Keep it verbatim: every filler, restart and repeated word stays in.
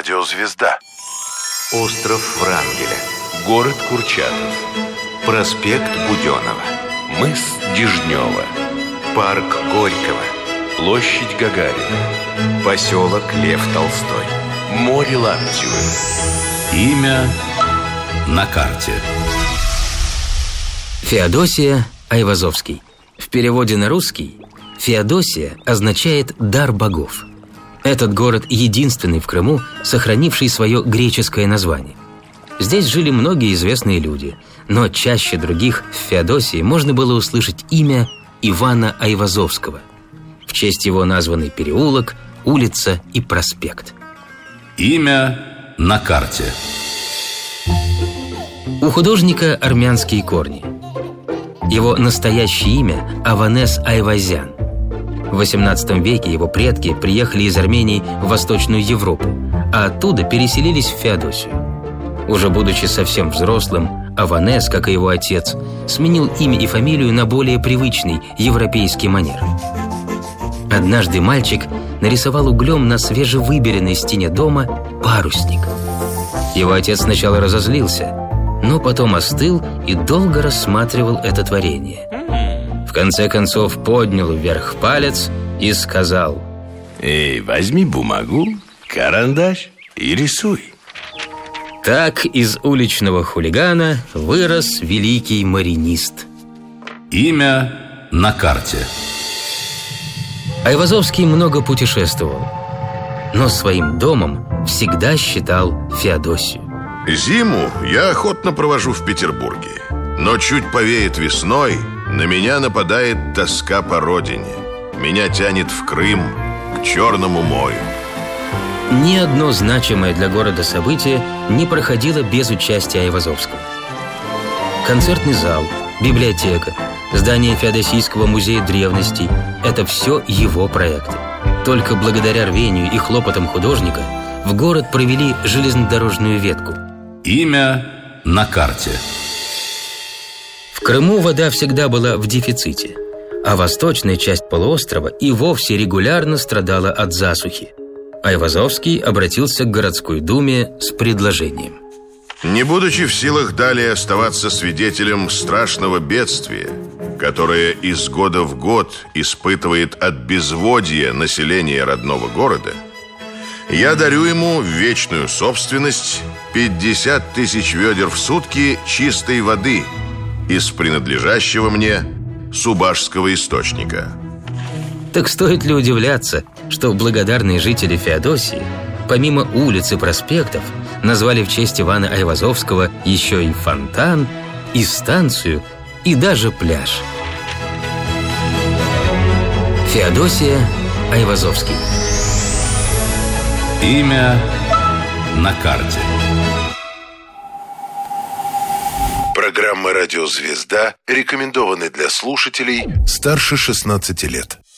Радиозвезда. Остров Врангеля. Город Курчатов. Проспект Буденова. Мыс Дежнева. Парк Горького. Площадь Гагарина. Поселок Лев Толстой. Море Лаптевы. Имя на карте. Феодосия Айвазовский. В переводе на русский Феодосия означает «дар богов». Этот город единственный в Крыму, сохранивший свое греческое название. Здесь жили многие известные люди, но чаще других в Феодосии можно было услышать имя Ивана Айвазовского. В честь его названы переулок, улица и проспект. Имя на карте. У художника армянские корни. Его настоящее имя – Аванес Айвазян. В восемнадцатом веке его предки приехали из Армении в Восточную Европу, а оттуда переселились в Феодосию. Уже будучи совсем взрослым, Аванес, как и его отец, сменил имя и фамилию на более привычный европейский манер. Однажды мальчик нарисовал углем на свежевыбеленной стене дома парусник. Его отец сначала разозлился, но потом остыл и долго рассматривал это творение. В конце концов поднял вверх палец и сказал: «Эй, возьми бумагу, карандаш и рисуй». Так из уличного хулигана вырос великий маринист. Имя на карте. Айвазовский много путешествовал, но своим домом всегда считал Феодосию. Зиму я охотно провожу в Петербурге, но чуть повеет весной, на меня нападает тоска по родине. Меня тянет в Крым, к Черному морю. Ни одно значимое для города событие не проходило без участия Айвазовского. Концертный зал, библиотека, здание Феодосийского музея древностей – это все его проекты. Только благодаря рвению и хлопотам художника в город провели железнодорожную ветку. Имя на карте. В Крыму вода всегда была в дефиците, а восточная часть полуострова и вовсе регулярно страдала от засухи. Айвазовский обратился к городской думе с предложением. Не будучи в силах далее оставаться свидетелем страшного бедствия, которое из года в год испытывает от безводья население родного города, я дарю ему в вечную собственность пятьдесят тысяч ведер в сутки чистой воды из принадлежащего мне Субашского источника. Так стоит ли удивляться, что благодарные жители Феодосии, помимо улиц и проспектов, назвали в честь Ивана Айвазовского еще и фонтан, и станцию, и даже пляж. Феодосия Айвазовский. Имя на карте. Программа «Радиозвезда» рекомендованы для слушателей старше шестнадцати лет.